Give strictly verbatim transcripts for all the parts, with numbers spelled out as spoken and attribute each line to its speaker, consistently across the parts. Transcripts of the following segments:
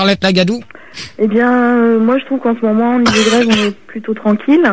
Speaker 1: Arlette Lagadou.
Speaker 2: Eh bien, euh, moi je trouve qu'en ce moment, au niveau grève, on est plutôt tranquille.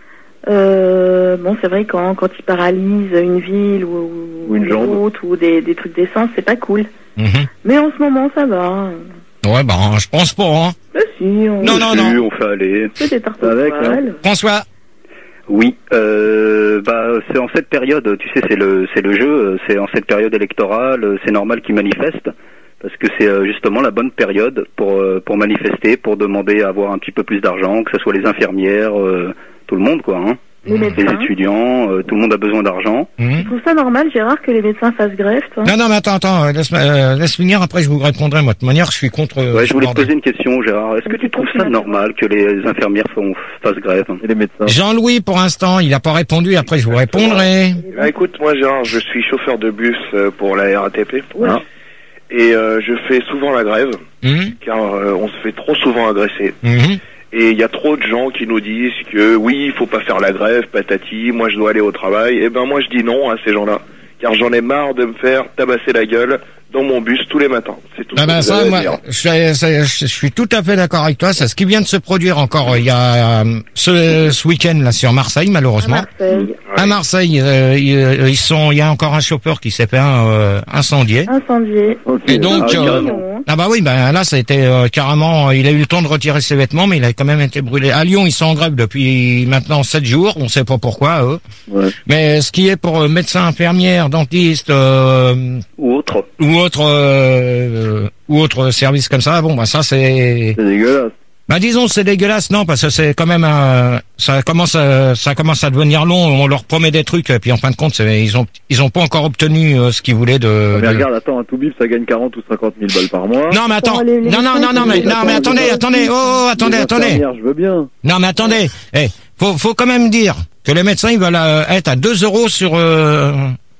Speaker 2: Euh, bon, c'est vrai quand quand ils paralysent une ville ou,
Speaker 3: ou une,
Speaker 2: une route ou des, des trucs d'essence, c'est pas cool.
Speaker 1: Mm-hmm.
Speaker 2: Mais en ce moment, ça va.
Speaker 1: Ouais, ben, je pense pas, hein.
Speaker 2: Bah si, on...
Speaker 1: Non, non, non.
Speaker 3: On fait aller.
Speaker 2: C'est des tartes
Speaker 3: avec,
Speaker 2: hein.
Speaker 1: François.
Speaker 3: Oui, euh, bah c'est en cette période, tu sais, c'est le c'est le jeu, c'est en cette période électorale, c'est normal qu'ils manifestent parce que c'est justement la bonne période pour pour manifester, pour demander à avoir un petit peu plus d'argent, que ce soit les infirmières, euh, tout le monde quoi, hein.
Speaker 2: Les médecins.
Speaker 3: Les étudiants, euh, tout le monde a besoin d'argent.
Speaker 2: Mmh. Je trouve ça normal, Gérard, que les médecins fassent grève, toi.
Speaker 1: Non, non, mais attends, attends, laisse, euh, laisse finir, après je vous répondrai, moi. De toute manière, je suis contre...
Speaker 3: Ouais, je voulais te poser une question, Gérard. Est-ce que tu trouves ça normal que les infirmières font, fassent grève et les médecins?
Speaker 1: Jean-Louis, pour l'instant, il n'a pas répondu, après je vous répondrai.
Speaker 4: Bah, écoute, moi, Gérard, je suis chauffeur de bus pour la R A T P.
Speaker 2: Ouais.
Speaker 4: Hein, et euh, je fais souvent la grève,
Speaker 1: mmh.
Speaker 4: car euh, on se fait trop souvent agresser.
Speaker 1: Mmh.
Speaker 4: Et il y a trop de gens qui nous disent que oui, il faut pas faire la grève, patati, moi je dois aller au travail. Et ben moi je dis non à ces gens-là, car j'en ai marre de me faire tabasser la gueule dans mon bus tous les matins. C'est tout.
Speaker 1: Ah ben ça, moi, je, je, je suis tout à fait d'accord avec toi. C'est ce qui vient de se produire encore. Il y a euh, ce, ce week-end là sur Marseille, malheureusement.
Speaker 2: À Marseille,
Speaker 1: à Marseille euh, ils, ils sont. Il y a encore un chauffeur qui s'est fait euh, incendier.
Speaker 2: Incendié.
Speaker 3: Okay.
Speaker 1: Et donc,
Speaker 3: ah,
Speaker 1: euh, ah bah oui, ben là, ça a été euh, carrément. Il a eu le temps de retirer ses vêtements, mais il a quand même été brûlé. À Lyon, ils sont en grève depuis maintenant sept jours. On sait pas pourquoi, eux.
Speaker 3: Ouais.
Speaker 1: Mais ce qui est pour euh, médecins, infirmières, dentistes euh,
Speaker 3: ou autres,
Speaker 1: ou autres, euh, ou autres services comme ça, bon, bah ça c'est.
Speaker 3: C'est dégueulasse.
Speaker 1: Bah disons c'est dégueulasse, non, parce que c'est quand même un, ça commence à, ça commence à devenir long. On leur promet des trucs, et puis en fin de compte, c'est, ils ont, ils ont pas encore obtenu euh, ce qu'ils voulaient de.
Speaker 3: Ah, mais
Speaker 1: de...
Speaker 3: regarde, attends, un tout bip, ça gagne quarante ou cinquante mille balles par mois.
Speaker 1: Non mais attends,
Speaker 2: les, les
Speaker 1: non non non non mais non mais attendez, attendez, oh, oh attendez, attendez.
Speaker 3: Je veux bien.
Speaker 1: Non mais attendez, eh, faut, faut quand même dire que les médecins ils veulent euh, être à deux euros sur. Euh...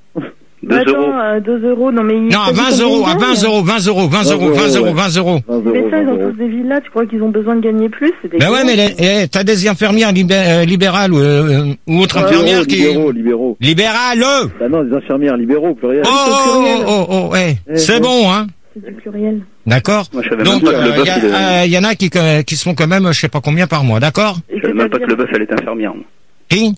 Speaker 3: deux euros.
Speaker 2: Attends, deux euros, non mais...
Speaker 1: Non, à vingt euros, à vingt euros, vingt euros, vingt euros, vingt euros, vingt euros.
Speaker 2: Mais ça, ils ont tous des villas, tu crois qu'ils ont besoin de gagner plus?
Speaker 1: Ben ouais, mais les, eh, t'as des infirmières libé euh, libérales ou, euh, ou autres ouais, infirmières qui...
Speaker 3: Libéraux, libéraux.
Speaker 1: Libérales
Speaker 3: Bah non, des infirmières libéraux, pluriel.
Speaker 1: Oh, oh, oh, oh, eh, eh c'est eh. bon, hein.
Speaker 2: C'est du pluriel.
Speaker 1: D'accord. Donc, il euh, y, euh, y en a qui, qui se font quand même, je sais pas combien par mois, d'accord?
Speaker 3: Je savais même pas que le bœuf, elle est infirmière.
Speaker 1: Qui?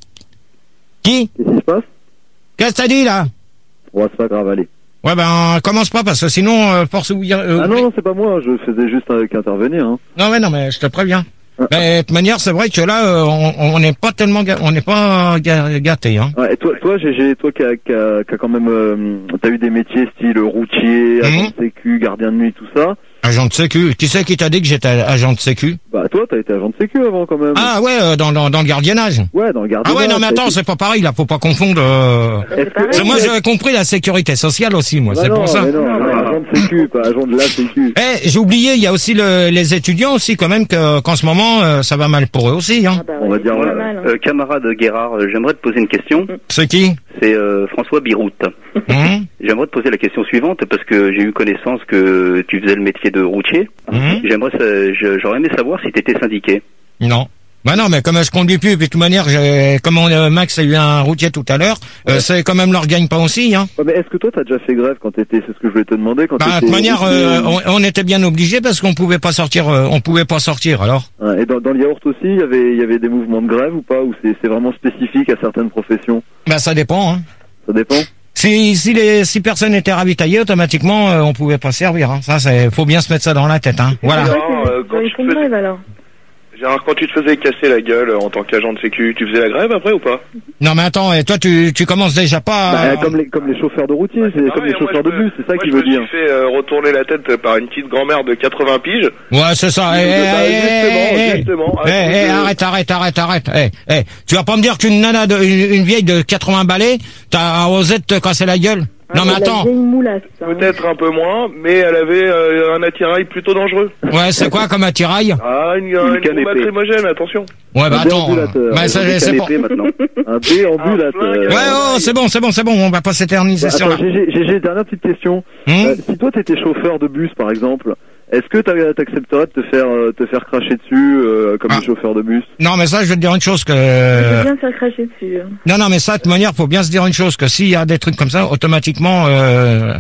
Speaker 1: Qui? Qu'est-ce qui se passe? Qu'est-ce que t'as dit, là?
Speaker 3: Ouais, c'est pas grave, allez.
Speaker 1: Ouais, ben, commence pas, parce que sinon, euh, force ou... Euh,
Speaker 3: ah non, non, c'est pas moi, je faisais juste avec intervenir, hein.
Speaker 1: Non, mais non, mais je te préviens. Ah. Mais, de toute manière, c'est vrai que là, euh, on n'est pas tellement, on n'est pas gâté, hein.
Speaker 3: Ouais, et toi, toi, G G, toi qui a, qui a, qui a quand même, euh, t'as eu des métiers style routier, mmh. agent de sécu, gardien de nuit, tout ça.
Speaker 1: Agent de sécu. Qui c'est qui t'a dit que j'étais agent de sécu?
Speaker 3: Bah toi, t'as été agent de sécu avant quand même.
Speaker 1: Ah ouais, euh, dans, dans dans le gardiennage.
Speaker 3: Ouais, dans le gardiennage.
Speaker 1: Ah ouais, non mais attends, c'est pas pareil là, faut pas confondre. Euh... C'est moi j'avais compris la sécurité sociale aussi, moi. Bah c'est
Speaker 3: non,
Speaker 1: pour ça.
Speaker 3: Mais non, non, non, agent de sécu, pas agent de la sécu.
Speaker 1: Eh, j'ai oublié, il y a aussi le, les étudiants aussi quand même que qu'en ce moment euh, ça va mal pour eux aussi, hein.
Speaker 2: Ah bah,
Speaker 3: on va dire.
Speaker 2: Euh, mal, hein.
Speaker 3: euh, camarade Guérard, euh, j'aimerais te poser une question.
Speaker 1: C'est qui?
Speaker 3: C'est euh, François Birout.
Speaker 1: Mmh.
Speaker 3: J'aimerais te poser la question suivante parce que j'ai eu connaissance que tu faisais le métier de routier. Mmh. J'aimerais, j'aurais aimé savoir si tu étais syndiqué.
Speaker 1: Non. Bah non, mais comme je conduis plus, et puis de toute manière, j'ai, comme on, euh, Max a eu un routier tout à l'heure, ouais. euh, c'est quand même leur gagne pas aussi, hein.
Speaker 3: Ouais, mais est-ce que toi t'as déjà fait grève quand t'étais, c'est ce que je voulais te demander quand
Speaker 1: bah, de toute manière, euh, on, on était bien obligé parce qu'on pouvait pas sortir, euh, on pouvait pas sortir, alors.
Speaker 3: Ouais, et dans, dans le yaourt aussi, il y avait, il y avait des mouvements de grève ou pas, ou c'est, c'est vraiment spécifique à certaines professions?
Speaker 1: Bah ça dépend, hein.
Speaker 3: Ça dépend.
Speaker 1: Si, si les, si personne était ravitaillé, automatiquement, euh, on pouvait pas servir, hein. Ça, c'est, faut bien se mettre ça dans la tête, hein. Voilà.
Speaker 4: Non, euh, quand tu te faisais... alors. Gérard, quand tu te faisais casser la gueule en tant qu'agent de sécu, tu faisais la grève après ou pas?
Speaker 1: Non mais attends, et toi tu, tu commences déjà pas...
Speaker 3: Bah, comme les, comme les chauffeurs de routier, c'est comme les chauffeurs de bus, c'est ça qu'il veut dire.
Speaker 4: Je me suis fait euh, retourner la tête par une petite grand-mère de quatre-vingts piges.
Speaker 1: Ouais, c'est ça. Eh,
Speaker 4: eh, justement,
Speaker 1: eh, eh, arrête, arrête, arrête, arrête. Eh, eh, tu vas pas me dire qu'une nana, de, une, une vieille de quatre-vingts balais, t'as osé te casser la gueule? Non mais attends.
Speaker 4: Peut-être un peu moins, mais elle avait euh, un attirail plutôt dangereux.
Speaker 1: Ouais, c'est quoi comme attirail?
Speaker 4: Ah, une, une, une bombe lacrymogène, attention.
Speaker 1: Ouais, bah attends. Bah, ça, c'est bon.
Speaker 3: Un déambulateur.
Speaker 1: Ouais, oh, c'est bon, c'est bon, c'est bon, on va pas s'éterniser
Speaker 3: bah,
Speaker 1: sur là.
Speaker 3: J'ai dernière petite question.
Speaker 1: Hum
Speaker 3: euh, si toi t'étais chauffeur de bus, par exemple, est-ce que t'accepterais de te faire euh, te faire cracher dessus euh, comme ah. les chauffeurs de bus?
Speaker 1: Non, mais ça, je vais te dire une chose que.
Speaker 2: Je veux bien faire cracher dessus.
Speaker 1: Non, non, mais ça, de toute manière, faut bien se dire une chose que s'il y a des trucs comme ça, automatiquement, euh,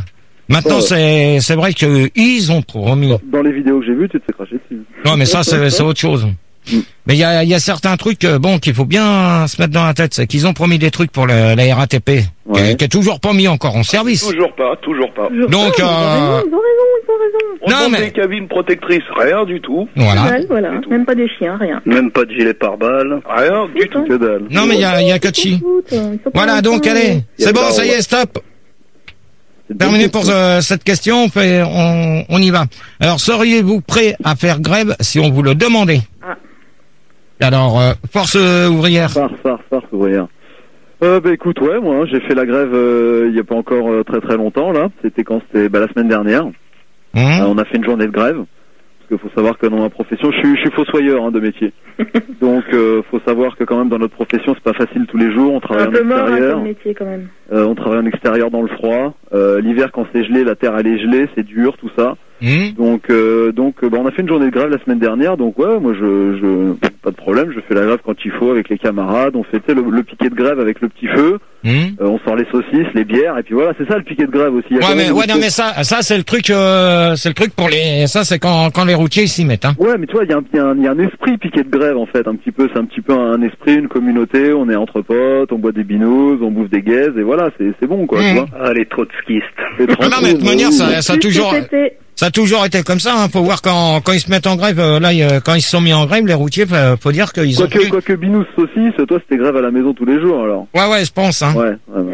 Speaker 1: Maintenant,
Speaker 5: Ouais.
Speaker 1: c'est c'est vrai que ils ont promis.
Speaker 5: Dans les vidéos que j'ai vues, tu te fais cracher dessus.
Speaker 1: Non, mais ça, c'est c'est autre chose.
Speaker 5: Mm.
Speaker 1: Mais il y a, il y a certains trucs, euh, bon, qu'il faut bien se mettre dans la tête. C'est qu'ils ont promis des trucs pour le, la R A T P, qui,
Speaker 5: Ouais.
Speaker 1: est, qui est toujours pas mis encore en service.
Speaker 4: Toujours pas, toujours pas.
Speaker 2: Toujours
Speaker 1: Donc,
Speaker 2: pas, ils ont
Speaker 1: euh,
Speaker 2: raison, ils ont raison, ils ont raison.
Speaker 4: On
Speaker 1: Non,
Speaker 4: demande
Speaker 1: mais-
Speaker 4: des cabines protectrices, rien du tout.
Speaker 1: Voilà.
Speaker 2: Voilà, voilà.
Speaker 4: C'est tout.
Speaker 2: Même pas des chiens, rien.
Speaker 3: Même pas de gilet pare-balles.
Speaker 4: Rien du tout.
Speaker 5: Que dalle.
Speaker 1: Non, mais il y a, il y a que de chi.
Speaker 2: Écoute, ils sont pas
Speaker 1: Voilà, donc
Speaker 2: contents,
Speaker 1: allez,
Speaker 2: mais-
Speaker 1: c'est bon, ça y est, stop.
Speaker 5: C'est
Speaker 1: Terminé
Speaker 5: bien.
Speaker 1: pour euh, cette question, on, fait, on, on y va. Alors, seriez-vous prêt à faire grève si on vous le demandait?
Speaker 2: Ah.
Speaker 1: Alors, euh, force euh, ouvrière.
Speaker 5: Farce, farce, farce, ouvrière. Euh, bah écoute, ouais, moi, hein, j'ai fait la grève euh, il y a pas encore euh, très très longtemps, là. C'était quand c'était bah, la semaine dernière. Euh,
Speaker 1: Hum,
Speaker 5: on a fait une journée de grève. Parce qu'il faut savoir que dans ma profession, je suis, je suis fossoyeur hein, de métier. Donc, euh, faut savoir que quand même dans notre profession, c'est pas facile tous les jours. On
Speaker 2: C'est
Speaker 5: travaille
Speaker 2: un
Speaker 5: en
Speaker 2: peu mort, hein,
Speaker 5: extérieur.
Speaker 2: comme métier, quand même.
Speaker 5: Euh, on travaille en extérieur dans le froid. Euh, L'hiver, quand c'est gelé, la terre elle est gelée, c'est dur, tout ça.
Speaker 1: hum.
Speaker 5: Donc, euh, donc, euh, bah, on a fait une journée de grève la semaine dernière. Donc, ouais, moi, je, je, pas de problème. Je fais la grève quand il faut avec les camarades. On fait tu sais, le, le piquet de grève avec le petit feu.
Speaker 1: Hum.
Speaker 5: Euh, on sort les saucisses, les bières, et puis voilà, c'est ça le piquet de grève aussi. Il y a
Speaker 1: Ouais,
Speaker 5: quand
Speaker 1: mais,
Speaker 5: même
Speaker 1: ouais,
Speaker 5: une
Speaker 1: non, mais ça, ça, c'est le truc, euh, c'est le truc pour les, ça, c'est quand, quand les routiers s'y mettent, hein.
Speaker 5: Ouais, mais tu vois, il y, a un- il y, a un- il y a un esprit piquet de grève en fait, un petit peu, c'est un petit peu un esprit, une communauté. On est entre potes, on boit des binous, on bouffe des gazes, et voilà, c'est c'est bon quoi,
Speaker 1: Mmh.
Speaker 5: tu vois.
Speaker 3: Ah, les trotskistes.
Speaker 5: C'est
Speaker 1: Ah non, mais de toute
Speaker 5: tranquille,
Speaker 1: manière,
Speaker 5: oui.
Speaker 1: ça, ça a
Speaker 2: Plus
Speaker 1: toujours,
Speaker 2: que c'était-
Speaker 1: ça a toujours été comme ça, hein. Faut voir quand, quand ils se mettent en grève, euh, là, il, euh, quand ils se sont mis en grève, les routiers, faut, faut dire qu'ils ont
Speaker 5: Quoique,
Speaker 1: pris...
Speaker 5: quoique binous saucisse, toi c'était grève à la maison tous les jours alors.
Speaker 1: Ouais, ouais, je pense, hein.
Speaker 5: Ouais, ouais, ouais.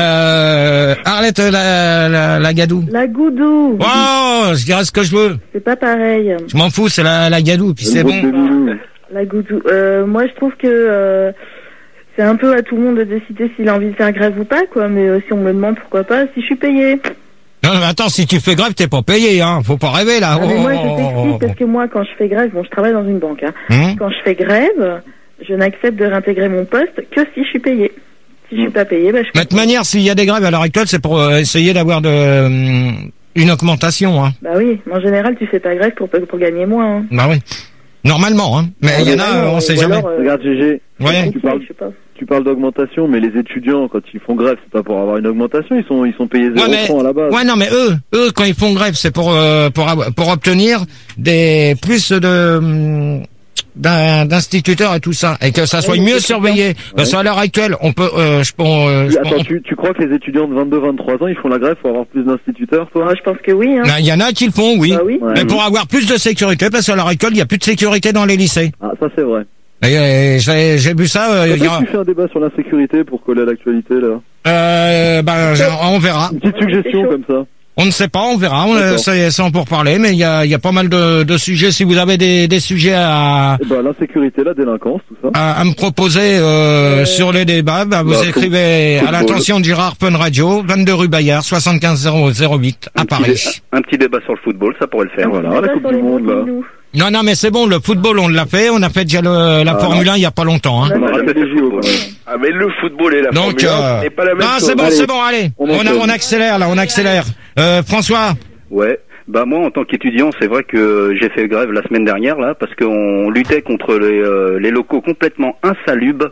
Speaker 1: Euh, Arlette, la, la, la gadou.
Speaker 2: La goudou.
Speaker 1: Oh, je dirais ce que je veux.
Speaker 2: C'est pas pareil.
Speaker 1: Je m'en fous, c'est la, la gadou, puis
Speaker 5: Le
Speaker 1: c'est
Speaker 5: vote
Speaker 1: bon.
Speaker 5: de Milou.
Speaker 2: La goudou. Euh, moi, je trouve que euh, c'est un peu à tout le monde de décider s'il a envie de faire grève ou pas, quoi. Mais euh, si on me le demande, pourquoi pas, si je suis payée.
Speaker 1: Non, mais attends, si tu fais grève, t'es pas payé, hein. Faut pas rêver, là.
Speaker 2: Ah, mais moi, je
Speaker 1: Oh, oh,
Speaker 2: t'explique, parce que moi, quand je fais grève, bon, je travaille dans une banque, hein.
Speaker 1: Hum.
Speaker 2: Quand je fais grève, je n'accepte de réintégrer mon poste que si je suis payée. Si je suis pas payée, bah, je
Speaker 1: Mais de toute manière, s'il y a des grèves à l'heure actuelle, c'est pour euh, essayer d'avoir de, hum, une augmentation, hein.
Speaker 2: Bah oui, mais en général, tu fais pas grève pour, pour gagner moins, hein.
Speaker 1: Bah oui. Normalement, hein. Mais il y en a,
Speaker 2: Normalement,
Speaker 1: on sait
Speaker 2: ou
Speaker 1: jamais.
Speaker 2: alors, euh,
Speaker 5: Regarde G G,
Speaker 1: Ouais.
Speaker 5: tu parles,
Speaker 2: je sais pas.
Speaker 5: tu parles d'augmentation, mais les étudiants quand ils font grève, c'est pas pour avoir une augmentation, ils sont ils sont payés zéro
Speaker 1: Ouais, mais-
Speaker 5: francs à la base.
Speaker 1: Ouais, non, mais eux, eux, quand ils font grève, c'est pour, euh, pour, avoir- pour obtenir des, plus de, hum, d'un- d'instituteurs et tout ça. Et que ça soit
Speaker 2: Ouais, mais
Speaker 1: mieux
Speaker 2: c'est
Speaker 1: surveillé. Parce qu'à l'heure actuelle, on peut, euh, je peux, euh, je
Speaker 5: Attends,
Speaker 1: peux-
Speaker 5: tu, tu crois que les étudiants de vingt-deux vingt-trois ans, ils font la grève pour avoir plus d'instituteurs, toi?
Speaker 2: Ah, je pense que oui, hein.
Speaker 1: Non, il y en a qui le font, oui.
Speaker 2: Bah oui.
Speaker 5: Ouais.
Speaker 1: Mais pour avoir plus de sécurité, parce qu'à l'heure actuelle, il n'y a plus de sécurité dans les lycées.
Speaker 5: Ah, ça c'est vrai.
Speaker 1: Et, euh, j'ai, j'ai vu ça, euh, il y
Speaker 5: Peut-être
Speaker 1: a-
Speaker 5: que tu fais un débat sur l'insécurité pour coller à l'actualité, là.
Speaker 1: euh, ben, je- on verra.
Speaker 5: Une petite
Speaker 2: Ouais,
Speaker 5: suggestion
Speaker 2: c'est chaud.
Speaker 5: comme ça.
Speaker 1: On ne sait pas, on verra. On, euh,
Speaker 5: D'accord.
Speaker 1: c'est, c'est en pour parler, mais il y a, il y a pas mal de, de sujets. Si vous avez des, des sujets à,
Speaker 5: Eh ben, l'insécurité, la délinquance, tout ça.
Speaker 1: à, à me proposer euh,
Speaker 2: Euh,
Speaker 1: sur les débats, bah, vous
Speaker 3: bah,
Speaker 1: écrivez
Speaker 3: foot-
Speaker 1: à l'attention de Girard Fun Radio, vingt-deux rue Bayard, soixante-quinze zéro zéro huit à
Speaker 3: Un petit,
Speaker 1: Paris.
Speaker 3: dé- un petit débat sur le football, ça pourrait le faire.
Speaker 5: Voilà,
Speaker 2: On
Speaker 5: la
Speaker 2: va
Speaker 5: Coupe
Speaker 2: sur
Speaker 5: du
Speaker 2: les
Speaker 5: Monde, là.
Speaker 2: Montpellier.
Speaker 1: Non, non, mais c'est bon, le football, on l'a fait. On a fait déjà le, la
Speaker 5: Ah,
Speaker 1: Formule un il y a pas longtemps. Hein.
Speaker 2: Ouais.
Speaker 5: On a
Speaker 3: jamais
Speaker 5: raté
Speaker 3: fait
Speaker 5: les J O,
Speaker 3: football.
Speaker 5: quand même.
Speaker 4: Ah, mais le football et la
Speaker 1: Donc,
Speaker 4: Formule un,
Speaker 1: euh,
Speaker 4: ce n'est pas la même
Speaker 1: non,
Speaker 4: chose.
Speaker 1: c'est bon,
Speaker 5: Allez,
Speaker 1: c'est bon, allez.
Speaker 5: on
Speaker 1: On, a,
Speaker 5: enchaîne.
Speaker 1: on accélère, là, on accélère. Euh, François.
Speaker 3: Ouais. Bah moi, en tant qu'étudiant, c'est vrai que j'ai fait grève la semaine dernière là, parce qu'on luttait contre les, euh, les locaux complètement insalubres.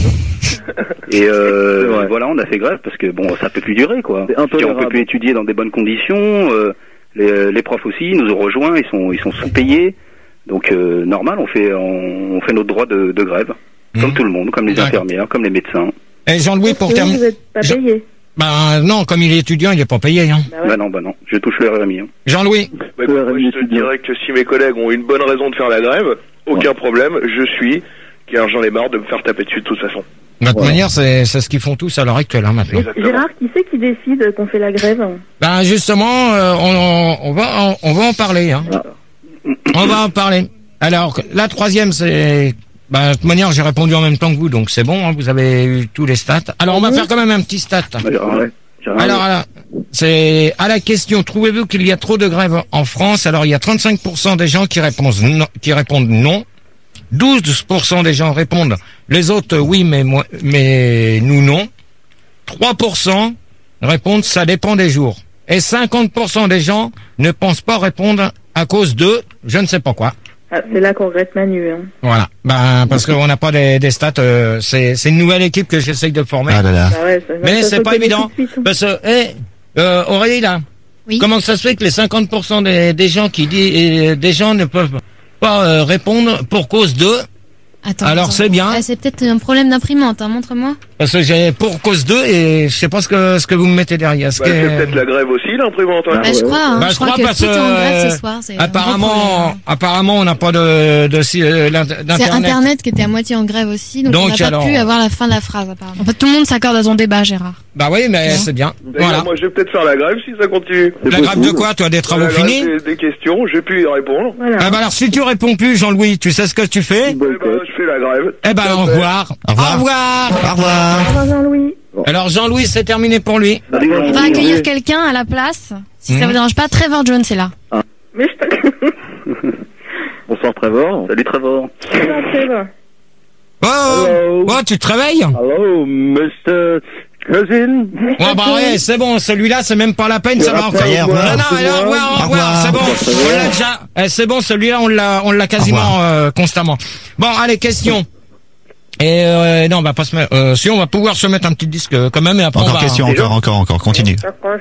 Speaker 3: Et euh,
Speaker 5: C'est vrai.
Speaker 3: voilà, on a fait grève parce que bon, ça peut plus durer quoi.
Speaker 5: C'est
Speaker 3: Je veux dire, on
Speaker 5: intolérable.
Speaker 3: peut plus étudier dans des bonnes conditions. euh, les, les profs aussi nous ont rejoints, ils sont ils sont sous-payés. Donc euh, normal, on fait on, on fait notre droit de, de grève, comme
Speaker 1: Mhm.
Speaker 3: tout le monde, comme les
Speaker 1: D'accord.
Speaker 3: infirmières, comme les médecins.
Speaker 1: Et Jean-Louis, pour
Speaker 2: Parce que
Speaker 1: terminer.
Speaker 2: vous êtes pas
Speaker 1: Je-
Speaker 2: payé.
Speaker 1: Ben, non, comme il est étudiant, il est pas payé, hein.
Speaker 2: Bah ouais.
Speaker 3: Bah non, bah non, je touche le R M I. Hein.
Speaker 1: Jean-Louis.
Speaker 4: Bah, écoute, moi, je te dirais que si mes collègues ont une bonne raison de faire la grève, aucun problème, je suis, car j'en ai marre de me faire taper dessus de toute façon.
Speaker 1: De toute
Speaker 5: Ouais.
Speaker 1: manière, c'est, c'est ce qu'ils font tous à l'heure actuelle, hein, maintenant.
Speaker 4: Exactement.
Speaker 2: Gérard, qui c'est qui décide qu'on fait la grève?
Speaker 1: Ben, justement, euh, on, on va, on, on va en parler, hein.
Speaker 5: Ah.
Speaker 1: On va en parler. Alors, la troisième, c'est, ben, de toute manière, j'ai répondu en même temps que vous, donc c'est bon, hein, vous avez eu tous les stats. Alors, on va
Speaker 2: Mhm.
Speaker 1: faire quand même un petit stat.
Speaker 3: Bah, j'ai rien- j'ai rien-
Speaker 1: Alors, là, c'est à la question, trouvez-vous qu'il y a trop de grèves en France? Alors, il y a trente-cinq pour cent des gens qui répondent non, qui répondent non. douze pour cent des gens répondent les autres oui, mais moi, mais nous non. trois pour cent répondent ça dépend des jours. Et cinquante pour cent des gens ne pensent pas répondre à cause de je ne sais pas quoi.
Speaker 2: Ah, c'est là qu'on regrette Manu, hein.
Speaker 1: Voilà. Ben, parce qu'on n'a pas des, des stats, euh, c'est, c'est une nouvelle équipe que j'essaye de former.
Speaker 6: Ah là là.
Speaker 2: Bah ouais, ça-
Speaker 1: Mais
Speaker 2: ça
Speaker 1: c'est
Speaker 2: se
Speaker 1: pas
Speaker 2: reconnaît
Speaker 1: évident.
Speaker 2: tout de suite, hein.
Speaker 1: Parce que, eh, euh, Aurélie, là,
Speaker 6: Oui.
Speaker 1: Comment ça se fait que les cinquante pour cent des, des gens qui disent, des gens ne peuvent pas euh, répondre pour cause de,
Speaker 6: Attends.
Speaker 1: alors
Speaker 6: attends.
Speaker 1: c'est bien.
Speaker 6: Ah, c'est peut-être un problème d'imprimante, hein. Montre-moi.
Speaker 1: Parce que j'ai pour cause de et je sais pas ce que ce que vous me mettez derrière. Ce
Speaker 4: Bah,
Speaker 1: que-
Speaker 4: c'est peut-être la grève aussi, l'imprimante. Hein.
Speaker 6: Bah, je crois, hein.
Speaker 1: Bah,
Speaker 6: je
Speaker 1: je
Speaker 6: crois
Speaker 1: crois
Speaker 6: que
Speaker 1: parce
Speaker 6: tout est en grève
Speaker 1: euh,
Speaker 6: ce soir. C'est un gros
Speaker 1: apparemment,
Speaker 6: problème.
Speaker 1: apparemment, on n'a pas de de, si- euh, l'int-
Speaker 6: C'est
Speaker 1: d'internet.
Speaker 6: Internet qui était à moitié en grève aussi, donc,
Speaker 1: Donc,
Speaker 6: on n'a pas
Speaker 1: alors-
Speaker 6: pu avoir la fin de la phrase apparemment. En fait, tout le monde s'accorde à ton débat, Gérard.
Speaker 1: Bah oui, mais c'est bien.
Speaker 4: D'ailleurs,
Speaker 1: Voilà.
Speaker 4: moi, je vais peut-être faire la grève si ça continue.
Speaker 1: La grève de quoi, toi, des travaux
Speaker 4: La grève
Speaker 1: finis?
Speaker 4: des, des questions, j'ai pu y répondre.
Speaker 2: Voilà.
Speaker 1: Ah bah alors si tu réponds plus, Jean-Louis, tu sais ce que tu fais?
Speaker 4: Eh ben, je fais la grève.
Speaker 1: Eh ben au revoir.
Speaker 7: Au revoir.
Speaker 1: Au revoir.
Speaker 7: Au revoir.
Speaker 2: Au revoir, Jean-Louis.
Speaker 1: Alors Jean-Louis, c'est terminé pour lui.
Speaker 5: Salut,
Speaker 6: On va
Speaker 5: Jean-Louis.
Speaker 6: accueillir quelqu'un à la place. Si ça
Speaker 1: Mhm.
Speaker 6: vous dérange pas, Trevor Jones est là.
Speaker 2: Mais je te...
Speaker 5: Bonsoir Trevor.
Speaker 3: Salut Trevor.
Speaker 2: Ça va, Trevor.
Speaker 1: Oh, oh,
Speaker 5: Hello.
Speaker 1: oh, tu te réveilles?
Speaker 5: Hello, mister Cousin.
Speaker 1: Ouais, bah ouais, c'est bon, celui-là, c'est même pas la peine, ça va encore.
Speaker 7: Ça y est, au
Speaker 1: Non,
Speaker 7: revoir.
Speaker 1: non, allez, au revoir, au
Speaker 7: Au
Speaker 1: revoir, c'est
Speaker 7: revoir.
Speaker 1: bon, on l'a déjà, eh, c'est bon, celui-là, on l'a, on l'a quasiment, euh, constamment. Bon, allez, question. Et, euh, non, on va pas se mettre, euh, si on va pouvoir se mettre un petit disque, euh, quand même, et après on
Speaker 7: Encore
Speaker 1: va-
Speaker 7: question, encore, encore, encore. Continue.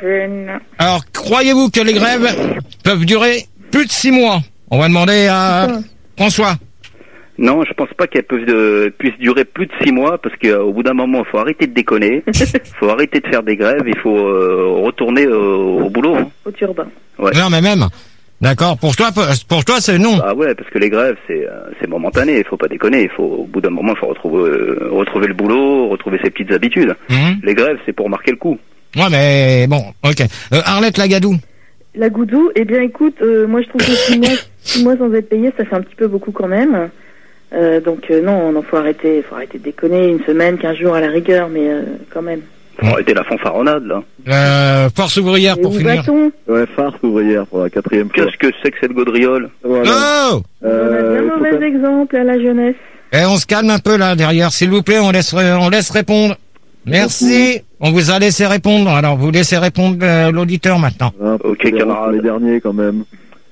Speaker 1: Alors, croyez-vous que les grèves peuvent durer plus de six mois? On va demander à François.
Speaker 3: Non, je pense pas qu'elles peuvent euh, puissent durer plus de six mois parce qu'au bout d'un moment, il faut arrêter de déconner, il faut arrêter de faire des grèves, il faut euh, retourner euh, au boulot. Hein.
Speaker 2: Au turban.
Speaker 3: Ouais.
Speaker 1: Non, mais même. D'accord. Pour toi, pour toi, c'est non.
Speaker 3: Ah ouais, parce que les grèves, c'est euh, c'est momentané, il faut pas déconner, il faut au bout d'un moment, il faut retrouver euh, retrouver le boulot, retrouver ses petites habitudes.
Speaker 1: Mhm.
Speaker 3: Les grèves, c'est pour marquer le coup.
Speaker 1: Ouais, mais bon, ok. Euh, Arlette Lagadou.
Speaker 2: La Goudou, eh bien écoute, euh, moi je trouve que six mois, six mois sans être payé, ça fait un petit peu beaucoup quand même. Euh, donc euh, non, non, faut arrêter, faut arrêter de déconner, une semaine, quinze jours à la rigueur, mais euh, quand même.
Speaker 3: Faut arrêter la fanfaronnade, là.
Speaker 1: Euh, Force ouvrière
Speaker 2: Et
Speaker 1: pour
Speaker 2: où
Speaker 1: finir.
Speaker 2: va-t-on?
Speaker 5: Ouais, farce ouvrière pour la quatrième fois.
Speaker 3: Qu'est-ce que c'est que cette gaudriole?
Speaker 5: Voilà.
Speaker 1: Oh
Speaker 2: On a
Speaker 5: Euh,
Speaker 2: bien
Speaker 5: faut
Speaker 2: mauvais
Speaker 5: pas-
Speaker 2: exemple à la jeunesse.
Speaker 1: Et on se calme un peu là derrière, s'il vous plaît, on laisse, on laisse répondre. Merci. On vous a laissé répondre. Alors vous laissez répondre euh, l'auditeur maintenant.
Speaker 5: Un peu
Speaker 3: Ok,
Speaker 5: tolérance
Speaker 3: camarade.
Speaker 5: pour les derniers quand même.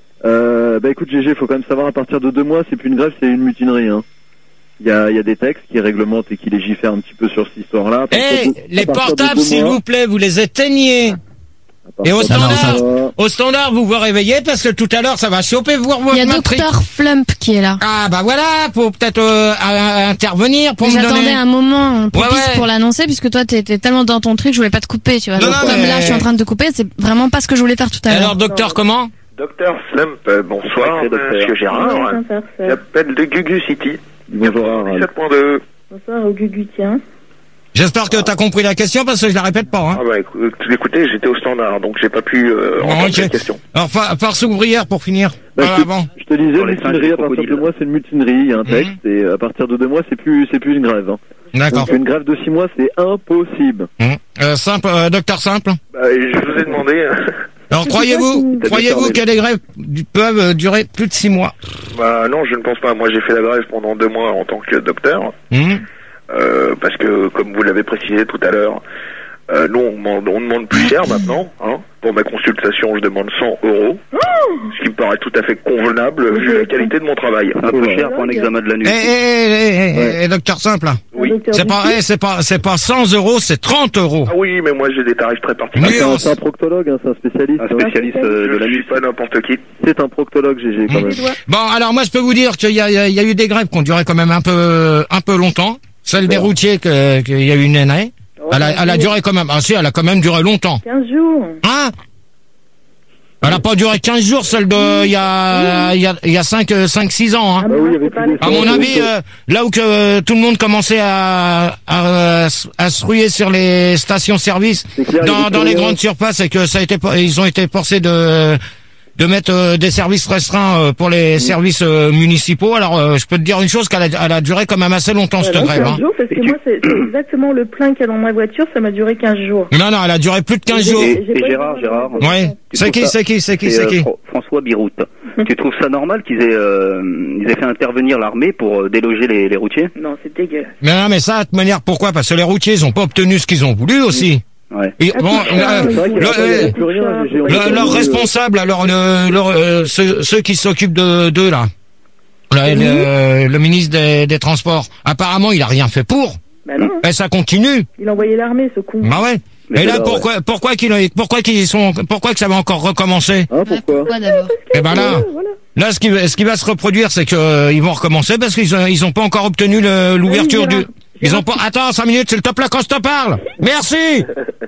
Speaker 5: Euh, bah écoute G G, faut quand même savoir à partir de deux mois, c'est plus une grève, c'est une mutinerie. Hein. Il y a, il y a des textes qui réglementent et qui légifèrent un petit peu sur cette histoire-là. À
Speaker 1: Eh,
Speaker 5: partir de-
Speaker 1: les
Speaker 5: à partir de
Speaker 1: portables,
Speaker 5: deux
Speaker 1: s'il
Speaker 5: mois,
Speaker 1: vous plaît, vous les éteignez.
Speaker 5: à partir
Speaker 1: Et au
Speaker 5: de
Speaker 1: standard,
Speaker 5: deux mois,
Speaker 1: au standard, vous vous réveillez parce que tout à l'heure, ça va choper voir
Speaker 6: Il y a
Speaker 1: votre matrice.
Speaker 6: Docteur Flump qui est là.
Speaker 1: Ah bah voilà, pour peut-être euh, à- à intervenir pour me
Speaker 6: J'attendais
Speaker 1: donner.
Speaker 6: un moment propice
Speaker 1: Ouais, ouais.
Speaker 6: pour l'annoncer, puisque toi t'étais tellement dans ton truc, je voulais pas te couper, tu vois.
Speaker 1: Non,
Speaker 6: Donc,
Speaker 1: non,
Speaker 6: comme
Speaker 1: mais-
Speaker 6: là, je suis en train de te couper, c'est vraiment pas ce que je voulais faire tout à l'heure.
Speaker 1: Alors docteur, comment?
Speaker 4: Docteur Slump, euh, bonsoir,
Speaker 3: Sacré docteur.
Speaker 4: monsieur Gérard.
Speaker 2: Bonsoir, ça.
Speaker 4: J'appelle de Gugu City.
Speaker 5: Bonjour Harald.
Speaker 4: sept point deux.
Speaker 2: Bonsoir au Gugutien.
Speaker 1: J'espère que t'as compris la question parce que je la répète pas. Hein.
Speaker 4: Ah bah écou- écoutez, j'étais au standard, donc j'ai pas pu euh,
Speaker 1: Bon,
Speaker 4: entendre
Speaker 1: ok.
Speaker 4: cette question.
Speaker 1: Alors fa- force ouvrière pour finir.
Speaker 5: Bah,
Speaker 1: Voilà,
Speaker 5: je, te,
Speaker 1: avant.
Speaker 5: je te disais,
Speaker 3: Sur les singes
Speaker 5: mutinerie,
Speaker 3: et
Speaker 5: à partir de
Speaker 3: crocodiles.
Speaker 5: deux mois, c'est une mutinerie, il y a un
Speaker 1: Mhm.
Speaker 5: texte, et à partir de deux mois, c'est plus, c'est plus une grève. Hein.
Speaker 1: D'accord.
Speaker 5: Donc une grève de six mois, c'est impossible.
Speaker 1: Hum. Euh, simple, euh, docteur simple.
Speaker 4: Bah, je vous ai demandé,
Speaker 1: Alors
Speaker 2: Je sais
Speaker 1: croyez-vous,
Speaker 2: pas si-
Speaker 1: croyez-vous que les grèves du- peuvent euh, durer plus de six mois?
Speaker 4: bah non, je ne pense pas. Moi, j'ai fait la grève pendant deux mois en tant que docteur,
Speaker 1: Hum.
Speaker 4: euh, parce que, comme vous l'avez précisé tout à l'heure, euh, nous, on demande, on demande plus cher maintenant. Hein. Pour ma consultation, je demande cent euros, ce qui me paraît tout à fait convenable vu la qualité de mon travail.
Speaker 3: Un peu cher pour un examen de la
Speaker 1: Eh,
Speaker 3: nuit.
Speaker 1: eh, eh, eh, eh, docteur simple. là.
Speaker 4: Oui.
Speaker 2: Un docteur
Speaker 1: C'est pas,
Speaker 2: Dupuis.
Speaker 1: eh, c'est pas, c'est pas cent euros, c'est trente euros.
Speaker 4: Ah oui, mais moi, j'ai des tarifs très particuliers.
Speaker 1: Oui,
Speaker 5: C'est un,
Speaker 1: on
Speaker 5: c'est un
Speaker 1: s-
Speaker 5: proctologue, hein, c'est un spécialiste.
Speaker 3: Un
Speaker 5: hein.
Speaker 3: spécialiste euh, de
Speaker 4: Je
Speaker 3: la
Speaker 4: suis
Speaker 3: nuit.
Speaker 4: pas n'importe qui.
Speaker 5: C'est un proctologue G G quand
Speaker 1: Hum.
Speaker 5: même.
Speaker 2: Les doigts.
Speaker 1: Bon, alors moi je peux vous dire qu'il y a, il y a- il y a eu des grèves qui ont duré quand même un peu, un peu longtemps. Celle des routiers, que- qu'il y a eu une année. Elle a, elle a duré quand même, ah si, elle a quand même duré longtemps.
Speaker 2: quinze jours.
Speaker 1: Hein? Elle a pas duré quinze jours, celle de, il y a, il y a, il y a cinq, cinq, six ans, hein.
Speaker 5: Ah oui, il y avait
Speaker 2: c'est pas
Speaker 5: plus
Speaker 2: les-
Speaker 5: des-
Speaker 1: À mon avis, euh, là où que euh, tout le monde commençait à, à, à se ruer sur les stations-service
Speaker 5: C'est clair, il y
Speaker 1: dans,
Speaker 5: avait
Speaker 1: dans
Speaker 5: plus
Speaker 1: les
Speaker 5: rien.
Speaker 1: grandes surfaces, et que ça a été, ils ont été forcés de de mettre euh, des services restreints euh, pour les services euh, municipaux. Alors, euh, je peux te dire une chose, qu'elle a, elle a duré quand même assez longtemps cette
Speaker 2: Voilà,
Speaker 1: grève.
Speaker 2: quinze
Speaker 1: Hein.
Speaker 2: jours, parce que moi, c'est c'est exactement le plein qu'il y a dans ma voiture, ça m'a duré quinze jours.
Speaker 1: Non, non, elle a duré plus de quinze jours.
Speaker 3: Et-
Speaker 2: J'ai
Speaker 3: et
Speaker 2: pas eu
Speaker 3: Gérard,
Speaker 2: le-
Speaker 3: Gérard.
Speaker 1: Ouais.
Speaker 3: Tu
Speaker 1: C'est
Speaker 3: trouves
Speaker 1: qui,
Speaker 3: ça-
Speaker 1: c'est qui, c'est qui, c'est
Speaker 3: euh,
Speaker 1: qui
Speaker 3: Fran- François Biroute. Tu trouves ça normal qu'ils aient, euh, ils aient fait intervenir l'armée pour euh, déloger les, les routiers?
Speaker 2: Non, c'est dégueulasse.
Speaker 1: Mais non, mais ça, de toute manière, pourquoi? Parce que les routiers, ils ont pas obtenu ce qu'ils ont voulu aussi.
Speaker 3: Ouais.
Speaker 1: Et,
Speaker 2: Ah,
Speaker 1: bon,
Speaker 2: tout ça,
Speaker 1: euh,
Speaker 2: oui.
Speaker 5: C'est vrai qu'il y
Speaker 1: le-
Speaker 5: avait- il y avait
Speaker 1: euh,
Speaker 5: plus rien, G G. On
Speaker 2: Le-
Speaker 5: a
Speaker 1: Le- leurs
Speaker 5: pas vu, euh,
Speaker 1: responsables, alors le, leur, euh, ceux, ceux qui s'occupent de d'eux là, le, le, le ministre des, des Transports, apparemment il a rien fait pour,
Speaker 2: Bah non,
Speaker 1: et ça continue.
Speaker 2: il a envoyé l'armée, ce con.
Speaker 1: Bah ouais. Et là, pourquoi, pourquoi qu'ils, pourquoi qu'ils sont, pourquoi que ça va encore recommencer?
Speaker 5: Hein, pourquoi?
Speaker 6: Ouais, pourquoi d'abord?
Speaker 1: Eh ben là, là, ce qui, ce qui va se reproduire, c'est que euh, ils vont recommencer parce qu'ils ont, ils ont pas encore obtenu le- l'ouverture
Speaker 2: Oui,
Speaker 1: du. Ils ont pas. Attends, cinq minutes, s'il te plaît, quand je te parle. Merci.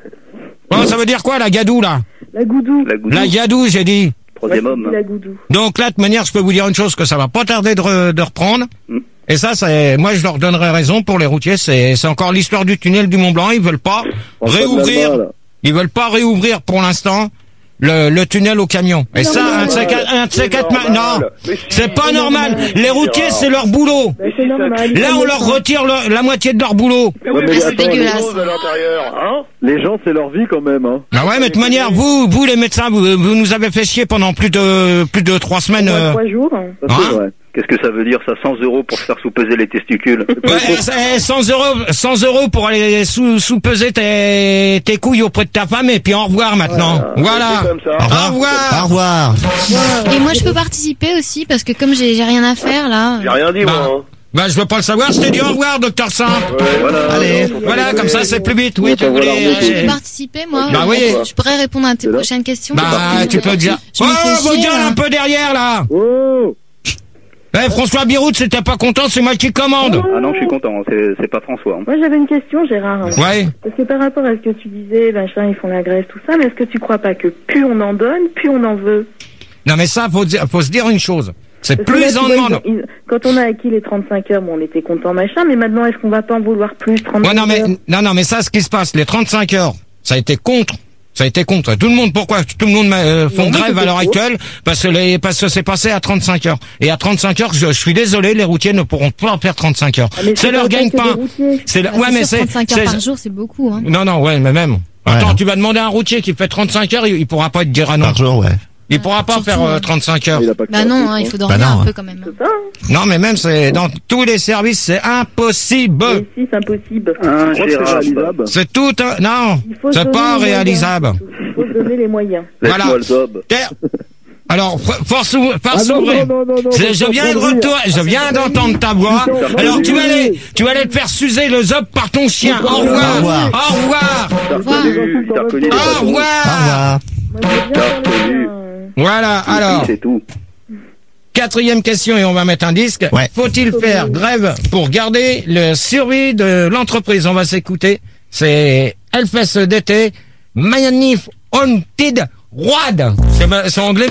Speaker 1: Bon, ça veut dire quoi, la gadoue là?
Speaker 2: La goudou.
Speaker 3: La goutte.
Speaker 1: La gadoue, j'ai dit.
Speaker 3: Troisième
Speaker 2: Ouais,
Speaker 3: homme.
Speaker 2: La goudou.
Speaker 1: Donc là, de toute manière, je peux vous dire une chose, que ça va pas tarder de, re- de reprendre.
Speaker 3: Mm.
Speaker 1: Et ça, c'est, moi, je leur donnerai raison pour les routiers. C'est, c'est encore l'histoire du tunnel du Mont Blanc. Ils veulent pas
Speaker 5: On se
Speaker 1: réouvrir.
Speaker 5: donne la main, là.
Speaker 1: Ils veulent pas réouvrir pour l'instant le, le tunnel au camion. Et
Speaker 2: Non,
Speaker 1: ça,
Speaker 2: mais
Speaker 1: un de ces quatre, un de ces
Speaker 4: C'est
Speaker 1: quatre ma-
Speaker 4: normal.
Speaker 1: non,
Speaker 4: Mais si,
Speaker 1: c'est pas
Speaker 2: c'est
Speaker 1: normal.
Speaker 2: normal.
Speaker 1: Les routiers, c'est leur boulot.
Speaker 2: Bah, c'est normal.
Speaker 1: Là, on leur retire le- la moitié de leur boulot.
Speaker 4: Mais oui,
Speaker 5: Ouais,
Speaker 4: mais
Speaker 5: mais
Speaker 4: c'est
Speaker 5: attends,
Speaker 4: dégueulasse.
Speaker 6: les-
Speaker 4: Chose à l'intérieur, hein.
Speaker 5: Les gens, c'est leur vie quand même, hein.
Speaker 1: Ah ouais, mais de toute manière, vous, vous les médecins, vous, vous nous avez fait chier pendant plus de plus de trois semaines. euh.
Speaker 2: Trois jours.
Speaker 5: Ça,
Speaker 1: Hein
Speaker 5: c'est vrai.
Speaker 3: Qu'est-ce que ça veut dire ça? cent euros pour se faire sous-peser les testicules.
Speaker 1: Ouais, c'est cent euros, cent euros pour aller sous, sous-peser tes, tes couilles auprès de ta femme et puis au revoir maintenant. Voilà.
Speaker 4: C'est comme ça.
Speaker 1: Au revoir.
Speaker 7: Au revoir.
Speaker 6: Et moi, je peux participer aussi parce que comme j'ai j'ai rien à faire là.
Speaker 4: J'ai rien dit,
Speaker 1: Bah,
Speaker 4: moi. hein.
Speaker 1: bah, je veux pas le savoir, je t'ai dit au revoir, docteur Simple.
Speaker 3: Voilà.
Speaker 7: Allez.
Speaker 1: Voilà, comme ça c'est plus vite. Oui,
Speaker 5: Ouais,
Speaker 1: tu
Speaker 5: bah, voilà,
Speaker 1: voulais.
Speaker 5: on est-
Speaker 6: Je peux
Speaker 1: euh,
Speaker 6: participer moi.
Speaker 1: Bah oui.
Speaker 6: Je pourrais répondre à tes
Speaker 5: C'est là.
Speaker 6: prochaines questions.
Speaker 1: Bah, tu peux dire.
Speaker 6: Je
Speaker 1: Oh,
Speaker 6: me fais
Speaker 1: vos
Speaker 6: chier,
Speaker 1: gueules
Speaker 6: là.
Speaker 1: un peu derrière là.
Speaker 5: Oh!
Speaker 1: Eh, François Birout, si t'es pas content, c'est moi qui commande.
Speaker 3: Ah non, je suis content, c'est c'est pas François. hein.
Speaker 2: Moi, j'avais une question, Gérard.
Speaker 1: Ouais.
Speaker 2: Parce que par rapport à ce que tu disais, machin, ils font la grève, tout ça, mais est-ce que tu crois pas que plus on en donne, plus on en veut?
Speaker 1: Non, mais ça, faut, dire- faut se dire une chose. C'est
Speaker 2: Parce que
Speaker 1: plus
Speaker 2: là, tu
Speaker 1: en
Speaker 2: vois,
Speaker 1: demande.
Speaker 2: ils- ils- quand on a acquis les trente-cinq heures, bon, on était content, machin, mais maintenant, est-ce qu'on va pas en vouloir plus, trente-cinq
Speaker 1: Ouais, non, mais,
Speaker 2: heures?
Speaker 1: non, non, mais ça, ce qui se passe, les trente-cinq heures, ça a été contre. Ça a été contre. Tout le monde, pourquoi tout le monde euh, font
Speaker 2: Non, mais
Speaker 1: grève à
Speaker 2: c'était
Speaker 1: l'heure
Speaker 2: pour.
Speaker 1: actuelle? Parce que les, parce que c'est passé à trente-cinq heures. Et à trente-cinq heures, je, je suis désolé, les routiers ne pourront pas faire trente-cinq heures.
Speaker 2: Ah, mais
Speaker 1: c'est
Speaker 2: pas
Speaker 1: leur
Speaker 2: le cas
Speaker 1: gagne
Speaker 2: que
Speaker 1: pas.
Speaker 2: des routiers.
Speaker 1: C'est la-
Speaker 6: Bah,
Speaker 1: ouais,
Speaker 6: c'est
Speaker 1: mais
Speaker 6: sûr,
Speaker 1: c'est,
Speaker 6: trente-cinq heures
Speaker 1: c'est-
Speaker 6: par jour, c'est beaucoup. Hein.
Speaker 1: non, non, ouais, mais même. Attends,
Speaker 7: non.
Speaker 1: tu vas demander à un routier qui fait trente-cinq heures, il, il pourra pas te dire ah non.
Speaker 7: Par jour, ouais.
Speaker 1: Il pourra pas
Speaker 6: Surtout,
Speaker 1: faire euh,
Speaker 6: hein.
Speaker 1: trente-cinq heures.
Speaker 5: Il a pas que
Speaker 6: Bah
Speaker 5: ça à
Speaker 6: non,
Speaker 5: foutre,
Speaker 6: hein, il
Speaker 5: hein.
Speaker 6: faut dormir
Speaker 7: Bah non,
Speaker 6: un
Speaker 7: hein.
Speaker 6: peu quand même.
Speaker 2: C'est ça, hein.
Speaker 1: Non, mais même, c'est, dans tous les services, c'est impossible.
Speaker 2: Mais si, c'est impossible.
Speaker 3: Un
Speaker 5: Je crois que c'est
Speaker 3: gérable.
Speaker 5: réalisable.
Speaker 1: C'est tout un, non.
Speaker 2: Il faut se
Speaker 1: C'est
Speaker 2: donner
Speaker 1: pas
Speaker 2: les moyens.
Speaker 1: réalisable.
Speaker 2: Il faut se donner les moyens.
Speaker 1: Voilà.
Speaker 3: Laisse-moi le zob.
Speaker 1: Terre. Alors, for- force, ou-
Speaker 5: Ah
Speaker 1: force
Speaker 5: non,
Speaker 1: ouvrir.
Speaker 5: non, non, non, non,
Speaker 1: Je,
Speaker 5: faut
Speaker 1: je
Speaker 5: pas
Speaker 1: viens de
Speaker 5: conduire.
Speaker 1: retour, je viens d'entendre ta voix.
Speaker 5: Putain,
Speaker 1: Alors tu vas
Speaker 5: conduire.
Speaker 1: aller, tu vas aller te faire sucer le zob par ton chien. Au
Speaker 7: Au
Speaker 1: revoir.
Speaker 7: revoir.
Speaker 1: Au revoir.
Speaker 3: T'as reconnu, t'as reconnu les
Speaker 1: Au
Speaker 3: patrons.
Speaker 1: revoir.
Speaker 7: Au revoir.
Speaker 2: Moi, je veux bien
Speaker 3: T'as
Speaker 2: parler
Speaker 3: reconnu.
Speaker 2: d'un-
Speaker 1: Voilà. Alors,
Speaker 3: C'est tout.
Speaker 1: quatrième question et on va mettre un disque.
Speaker 7: Ouais.
Speaker 1: Faut-il faire grève pour garder le survie de l'entreprise? On va s'écouter. C'est Hellfest d'été. Manif Haunted Road. C'est ma- c'est anglais.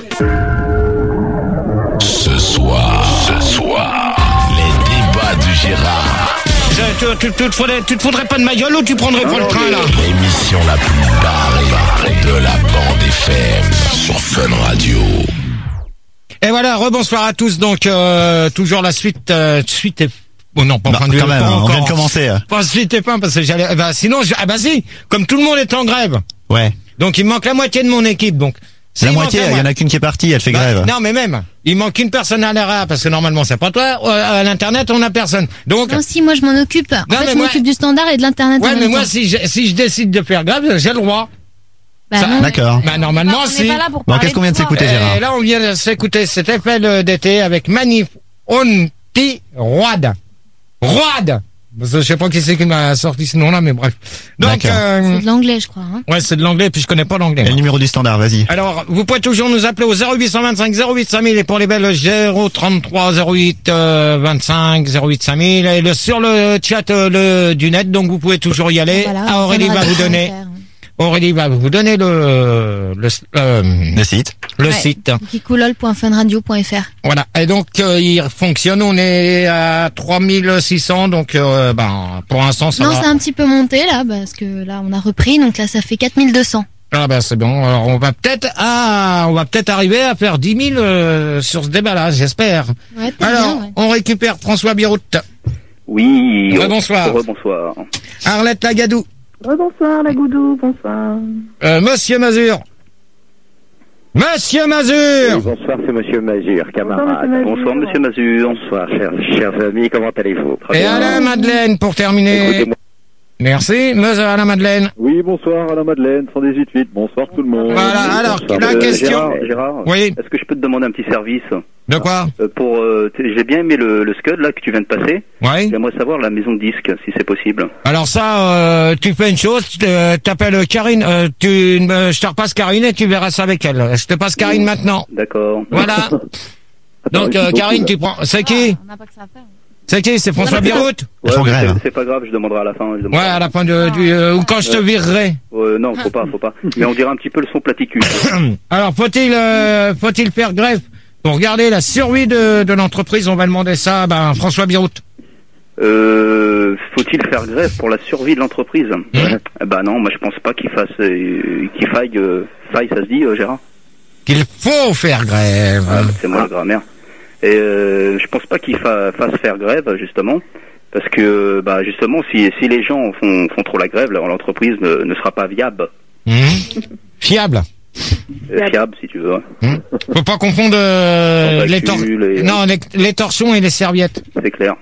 Speaker 8: Ce soir, ce soir, les débats du Gérard.
Speaker 1: Je- tu, tu, tu te faudrais, tu te faudrais pas de ma gueule ou tu prendrais pas le train là?
Speaker 8: L'émission la plus barrée de la bande F M sur Fun Radio.
Speaker 1: Et voilà, rebonsoir à tous. Donc euh, toujours la suite, euh, suite et oh non, pas
Speaker 7: Bah,
Speaker 1: fin du
Speaker 7: quand même,
Speaker 1: pas
Speaker 7: hein, on
Speaker 1: encore.
Speaker 7: vient de commencer. euh.
Speaker 1: Pas suite et fin parce que j'allais. eh ben, sinon, je, ah bah si, comme tout le monde est en grève,
Speaker 7: Ouais.
Speaker 1: donc il me manque la moitié de mon équipe. Donc
Speaker 7: C'est la
Speaker 1: s'il
Speaker 7: moitié,
Speaker 1: manque
Speaker 7: il y en
Speaker 1: moi-
Speaker 7: a qu'une qui est partie, elle fait
Speaker 1: Bah,
Speaker 7: grève.
Speaker 1: non, mais même, il manque une personne à l'R A parce que normalement c'est pas toi. euh, À l'internet, on a personne. Donc
Speaker 6: Non, si, moi je m'en occupe. En
Speaker 1: Non,
Speaker 6: fait,
Speaker 1: mais
Speaker 6: je
Speaker 1: moi-
Speaker 6: m'occupe du standard et de l'internet. en
Speaker 1: ouais,
Speaker 6: même
Speaker 1: mais moi
Speaker 6: temps.
Speaker 1: si je, si je décide de faire grève, j'ai le droit.
Speaker 6: Bah
Speaker 1: ça-
Speaker 6: non,
Speaker 7: D'accord.
Speaker 1: Bah normalement
Speaker 6: on
Speaker 1: si.
Speaker 6: n'est pas là pour
Speaker 7: Bon,
Speaker 6: parler
Speaker 7: qu'est-ce qu'on vient de
Speaker 6: toi.
Speaker 7: s'écouter, Gérard?
Speaker 1: Et là, on vient de s'écouter cet appel d'été avec Manif Haunted Road. Road. Parce que je sais pas qui c'est qui m'a sorti ce nom-là, mais bref. Donc,
Speaker 7: D'accord.
Speaker 1: euh,
Speaker 6: C'est de l'anglais, je crois. Hein.
Speaker 1: ouais, c'est de l'anglais, puis je connais pas l'anglais.
Speaker 7: Et le
Speaker 1: moi.
Speaker 7: numéro du standard, vas-y.
Speaker 1: Alors, vous pouvez toujours nous appeler au zéro huit cent vingt-cinq zéro huit cinq mille et pour les belles zéro trente-trois zéro huit euh, vingt-cinq zéro huit cinq mille et le, sur le chat euh, le, du net, donc vous pouvez toujours y aller.
Speaker 6: Voilà,
Speaker 1: Ah, Aurélie va vous donner, Aurélie va vous donner le, le, euh,
Speaker 7: Le site.
Speaker 1: le
Speaker 6: Ouais.
Speaker 1: site.
Speaker 6: Kikoulol point fun radio point f r.
Speaker 1: Voilà. Et donc, euh, il fonctionne. On est à trois mille six cents. Donc, euh, ben, pour l'instant, ça
Speaker 6: Non,
Speaker 1: va.
Speaker 6: c'est un petit peu monté là, parce que là on a repris, donc là ça fait quatre mille deux cents.
Speaker 1: Ah, ben, c'est bon. Alors, on va peut-être, ah, on va peut-être arriver à faire dix mille, euh, sur ce débat-là, j'espère.
Speaker 6: Ouais, peut-être
Speaker 1: Alors,
Speaker 6: bien, ouais.
Speaker 1: on récupère François Birout.
Speaker 3: Oui.
Speaker 1: Rebonsoir.
Speaker 3: Rebonsoir.
Speaker 1: Arlette Lagadou.
Speaker 2: Rebonsoir, la goudou, bonsoir.
Speaker 1: Euh, Monsieur Mazur. Monsieur Mazur.
Speaker 9: Bonsoir, c'est Monsieur Mazur, camarade.
Speaker 2: Bonsoir,
Speaker 3: Bonsoir, monsieur Mazur.
Speaker 9: Bonsoir, chers, chers amis, comment allez-vous?
Speaker 1: Et Alain Madeleine, pour terminer.
Speaker 9: Écoutez-moi,
Speaker 1: Merci, monsieur Alain Madeleine.
Speaker 5: Oui, bonsoir Alain Madeleine, cent dix-huit huit. Bonsoir tout le monde.
Speaker 1: Voilà, alors,
Speaker 3: Euh,
Speaker 1: la question...
Speaker 3: Gérard, Gérard,
Speaker 1: Oui.
Speaker 3: est-ce que je peux te demander un petit service?
Speaker 1: De quoi?
Speaker 3: Euh, pour, euh, t- j'ai bien aimé le, le Scud là que tu viens de passer.
Speaker 1: Oui.
Speaker 3: J'aimerais savoir la maison de disque, si c'est possible.
Speaker 1: Alors ça, euh, tu fais une chose, tu te- t'appelles Karine, euh, tu, me- je te repasse Karine et tu verras ça avec elle. Je te passe Karine maintenant.
Speaker 3: D'accord.
Speaker 1: Voilà. Donc euh, Karine, tu prends... C'est qui?
Speaker 6: On n'a pas que ça à faire.
Speaker 1: C'est qui? C'est François Biroute?
Speaker 3: Ouais,
Speaker 7: font
Speaker 3: mais
Speaker 7: grève,
Speaker 3: c'est-
Speaker 7: hein.
Speaker 3: C'est pas grave, je demanderai à la fin. je
Speaker 1: Ouais,
Speaker 3: demanderai.
Speaker 1: à la fin de, du... euh, ou quand je te virerai.
Speaker 3: Euh, non, faut pas, faut pas. Mais on dirait un petit peu le son platicus.
Speaker 1: Alors, faut-il euh, faut-il faire grève pour garder la survie de, de l'entreprise? On va demander ça à ben, François Biroute.
Speaker 3: Euh, faut-il faire grève pour la survie de l'entreprise?
Speaker 1: Mmh.
Speaker 3: Eh ben non, moi je pense pas qu'il fasse, euh, qu'il faille, euh, faille, ça se dit, euh, Gérard?
Speaker 1: Qu'il faut faire grève.
Speaker 3: Ah, c'est moi la grammaire. Et euh, je pense pas qu'il fa fasse faire grève justement, parce que bah justement si si les gens font font trop la grève, alors l'entreprise ne, ne sera pas viable,
Speaker 1: Mmh. Fiable.
Speaker 3: Euh, fiable si tu veux.
Speaker 1: Mmh. Faut pas confondre euh,
Speaker 3: Sans
Speaker 1: les, tor
Speaker 3: calcul et-
Speaker 1: non, les, les torchons et les serviettes.
Speaker 3: C'est clair.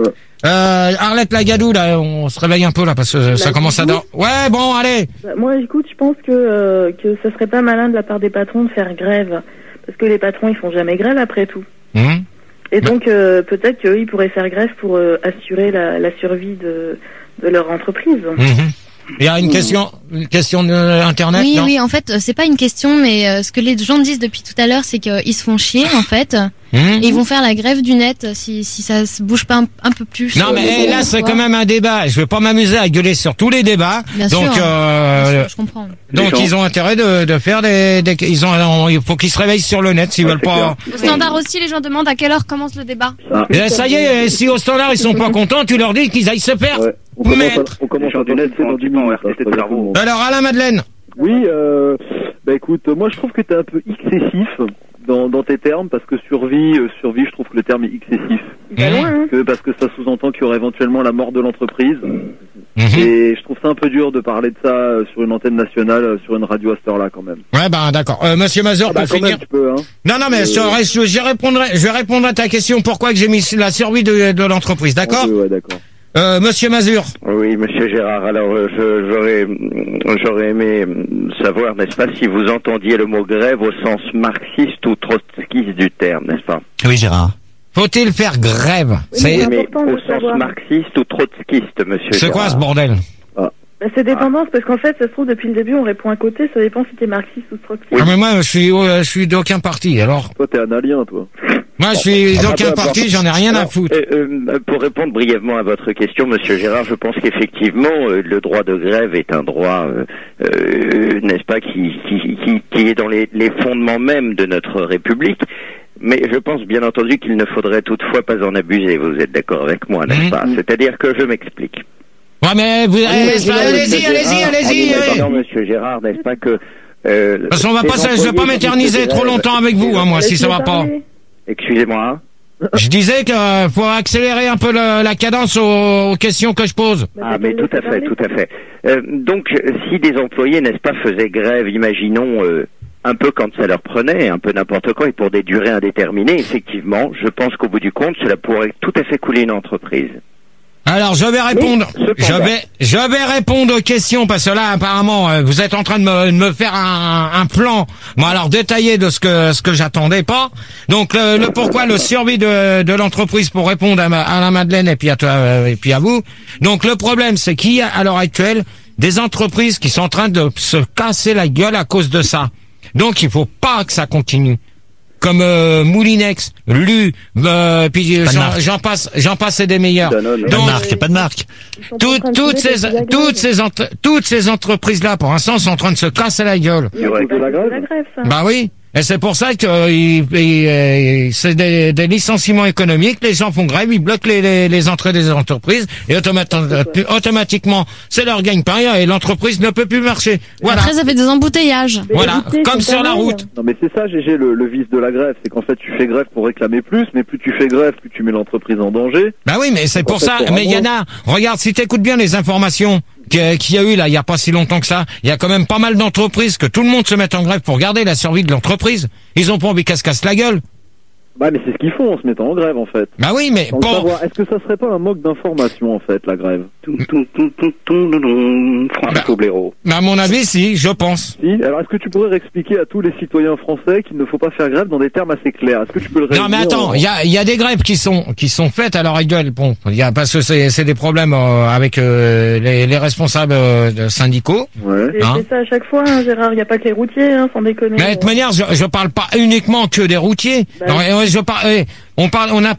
Speaker 1: Euh, Arlette Lagadou, là, on se réveille un peu là parce que ça commence à dormir. Ouais, bon, allez.
Speaker 2: Bah, moi, écoute, je pense que euh, que ça serait pas malin de la part des patrons de faire grève, parce que les patrons ils font jamais grève après tout.
Speaker 1: Mmh.
Speaker 2: Et donc euh, peut-être qu'ils pourraient faire grève pour euh, assurer la, la survie de de leur entreprise.
Speaker 1: Mmh. Il y a une question, une question de internet.
Speaker 6: Oui,
Speaker 1: non
Speaker 6: oui, en fait, euh, c'est pas une question, mais euh, ce que les gens disent depuis tout à l'heure, c'est qu'ils se font chier, en fait.
Speaker 1: Mmh.
Speaker 6: Et ils vont faire la grève du net si, si ça se bouge pas un, un peu plus.
Speaker 1: Non, mais eh, là, c'est quand même un débat. Je vais pas m'amuser à gueuler sur tous les débats.
Speaker 6: Bien
Speaker 1: donc,
Speaker 6: sûr.
Speaker 1: euh,
Speaker 6: Bien sûr, je comprends.
Speaker 1: donc
Speaker 3: Les gens-
Speaker 1: ils ont intérêt de, de faire des, des ils ont, il faut qu'ils se réveillent sur le net s'ils
Speaker 3: Ouais,
Speaker 1: veulent
Speaker 3: c'est
Speaker 1: pas.
Speaker 3: clair.
Speaker 10: Au standard aussi, les gens demandent à quelle heure commence le débat.
Speaker 5: Ah.
Speaker 1: Et ça y est, si au standard ils sont pas contents, tu leur dis qu'ils aillent se faire.
Speaker 5: Ouais. On commence, à,
Speaker 1: Maître.
Speaker 5: on commence
Speaker 3: Les gens
Speaker 5: à
Speaker 3: du net
Speaker 5: discuter
Speaker 3: sont
Speaker 5: dans
Speaker 3: un
Speaker 5: dix
Speaker 3: petit peu en
Speaker 5: minutes.
Speaker 3: R T T de
Speaker 5: hein,
Speaker 3: cerveau.
Speaker 1: Alors Alain Madeleine.
Speaker 5: Oui, euh, bah écoute, moi je trouve que t'es un peu excessif dans, dans tes termes, parce que survie, euh, survie, je trouve que le terme est excessif.
Speaker 2: Il va
Speaker 1: Mmh.
Speaker 2: loin, hein.
Speaker 5: Que, parce que ça sous-entend qu'il y aurait éventuellement la mort de l'entreprise.
Speaker 1: Mhm.
Speaker 5: Et je trouve ça un peu dur de parler de ça euh, sur une antenne nationale, euh, sur une radio à cette heure-là quand même.
Speaker 1: Ouais, ben d'accord. Euh, Monsieur Mazur,
Speaker 5: Ah bah
Speaker 1: pour
Speaker 5: quand
Speaker 1: finir.
Speaker 5: même, tu peux, hein.
Speaker 1: Non, non, mais je, te reste- je, je répondrai, je vais répondre à ta question. Pourquoi que j'ai mis la survie de, de l'entreprise, d'accord?
Speaker 5: Ouais, ouais, d'accord.
Speaker 1: Euh, Monsieur Mazur.
Speaker 9: Oui, monsieur Gérard, alors euh, je- j'aurais j'aurais aimé savoir, n'est-ce pas, si vous entendiez le mot grève au sens marxiste ou trotskiste du terme, n'est-ce pas?
Speaker 7: Oui, Gérard.
Speaker 1: Faut-il faire grève? C'est,
Speaker 2: C'est
Speaker 9: Mais
Speaker 2: important de
Speaker 9: au sens
Speaker 2: savoir.
Speaker 9: marxiste ou trotskiste, monsieur
Speaker 1: c'est quoi ce
Speaker 9: Gérard?
Speaker 1: bordel?
Speaker 2: Bah, c'est des tendances, parce qu'en fait, ça se trouve, depuis le début, on répond à côté, ça dépend si t'es marxiste ou trotskiste.
Speaker 1: Ah, mais moi, je suis, euh, je suis d'aucun parti. Alors,
Speaker 5: Toi, t'es un alien, toi.
Speaker 1: moi, je suis
Speaker 9: Ah,
Speaker 1: d'aucun
Speaker 9: bah, bah,
Speaker 1: parti. J'en ai rien à
Speaker 9: Alors,
Speaker 1: foutre.
Speaker 9: euh, euh, pour répondre brièvement à votre question, monsieur Gérard, je pense qu'effectivement, euh, le droit de grève est un droit, euh, euh, n'est-ce pas, qui, qui, qui, qui est dans les, les fondements même de notre République. Mais je pense bien entendu qu'il ne faudrait toutefois pas en abuser. Vous êtes d'accord avec moi, n'est-ce
Speaker 1: Mhm.
Speaker 9: pas? C'est-à-dire que je m'explique.
Speaker 1: Ouais, mais vous, eh,
Speaker 9: Imaginons,
Speaker 1: allez-y,
Speaker 9: monsieur
Speaker 1: allez-y,
Speaker 9: Gérard,
Speaker 1: allez-y.
Speaker 9: en
Speaker 1: allez.
Speaker 9: imaginant, monsieur Gérard, n'est-ce pas que... Euh,
Speaker 1: Parce qu'on va
Speaker 9: les
Speaker 1: pas, je vais
Speaker 9: employés
Speaker 1: pas
Speaker 9: qui
Speaker 1: m'éterniser
Speaker 9: se
Speaker 1: trop
Speaker 9: grèvent-
Speaker 1: longtemps avec vous, hein, moi, si ça va pas.
Speaker 2: Parler.
Speaker 9: Excusez-moi.
Speaker 1: Je disais qu'il faut accélérer un peu le- la cadence aux, aux questions que je pose.
Speaker 2: Bah,
Speaker 9: Ah,
Speaker 2: t'as
Speaker 9: mais
Speaker 2: qu'à me
Speaker 9: tout à
Speaker 2: laisser
Speaker 9: fait,
Speaker 2: parler.
Speaker 9: tout à fait. Euh, donc, si des employés, n'est-ce pas, faisaient grève, imaginons, euh, un peu quand ça leur prenait, un peu n'importe quoi, et pour des durées indéterminées, effectivement, je pense qu'au bout du compte, cela pourrait tout à fait couler une entreprise.
Speaker 1: Alors, je vais répondre.
Speaker 9: Mais,
Speaker 1: Je
Speaker 9: cependant-
Speaker 1: vais, je vais répondre aux questions parce que là, apparemment, euh, vous êtes en train de me, de me faire un, un plan, bon alors détaillé de ce que ce que j'attendais pas. Donc le, le pourquoi, le survie de, de l'entreprise pour répondre à, ma- à la Madeleine et puis à toi euh, et puis à vous. Donc le problème, c'est qu'il y a à l'heure actuelle des entreprises qui sont en train de se casser la gueule à cause de ça. Donc il faut pas que ça continue. Comme euh, Moulinex, Lu, euh, puis euh,
Speaker 7: Pas de
Speaker 1: j'en,
Speaker 7: marque.
Speaker 1: j'en passe, j'en passe et des meilleurs.
Speaker 3: Danone.
Speaker 7: Pas de
Speaker 1: Donc,
Speaker 7: marque, pas de marque.
Speaker 2: Ils sont en
Speaker 1: toutes,
Speaker 2: train de
Speaker 1: toutes
Speaker 2: tirer
Speaker 1: ces,
Speaker 2: des
Speaker 1: toutes ces, entre- toutes ces entreprises-là, pour l'instant, sont en train de se casser la gueule.
Speaker 2: Oui,
Speaker 3: Ouais.
Speaker 2: c'est
Speaker 5: De la
Speaker 2: pas- c'est
Speaker 5: grève.
Speaker 2: la grève, ça.
Speaker 1: Bah oui. Et c'est pour ça que euh, il- il- euh, c'est des, des licenciements économiques. Les gens font grève, ils bloquent les, les, les entrées des entreprises et automati- automatiquement, c'est leur gagne-pain et l'entreprise ne peut plus marcher. Voilà.
Speaker 6: Après, ça fait des embouteillages.
Speaker 2: Mais
Speaker 1: Voilà.
Speaker 2: écoutez,
Speaker 1: Comme
Speaker 2: c'est
Speaker 1: sur
Speaker 2: pas
Speaker 1: la
Speaker 2: mal.
Speaker 1: route.
Speaker 5: Non mais c'est ça, Gégé, le, le vice de la grève, c'est qu'en fait tu fais grève pour réclamer plus, mais plus tu fais grève, plus tu mets l'entreprise en danger.
Speaker 1: Bah oui, mais c'est pour
Speaker 5: En fait,
Speaker 1: ça.
Speaker 5: pour
Speaker 1: Mais il y en
Speaker 5: avoir-
Speaker 1: a. Regarde, si t'écoutes bien les informations que- qu'il y a eu là, il y a pas si longtemps que ça, il y a quand même pas mal d'entreprises que tout le monde se met en grève pour garder la survie de l'entreprise. Ils ont pas envie qu'elle se casse la gueule.
Speaker 5: Bah mais c'est ce qu'ils font en se mettant en grève en fait.
Speaker 1: Bah oui, mais
Speaker 5: Sans
Speaker 1: bon.
Speaker 5: le savoir, est-ce que ça serait pas un manque d'information en fait la grève?
Speaker 3: Francisco Blaireau.
Speaker 1: Bah à mon avis, si, je pense.
Speaker 5: Si. Alors est-ce que tu pourrais expliquer à tous les citoyens français qu'il ne faut pas faire grève dans des termes assez clairs? Est-ce que tu peux le
Speaker 1: Non mais
Speaker 5: résumer
Speaker 1: attends,
Speaker 5: en-
Speaker 1: il y a, il y a des grèves qui sont qui sont faites à l'heure actuelle. Bon, il y a parce que c'est c'est des problèmes euh, avec euh, les, les responsables euh, syndicaux.
Speaker 5: Ouais.
Speaker 2: C'est
Speaker 1: Hein
Speaker 2: c'est ça à chaque fois, hein, Gérard. Il n'y a pas que les routiers, hein, sans déconner.
Speaker 1: Mais de toute manière, je, je parle pas uniquement que des routiers.
Speaker 2: Bah
Speaker 1: Non,
Speaker 2: oui.
Speaker 1: eh, ouais, je parle, eh, on parle, on a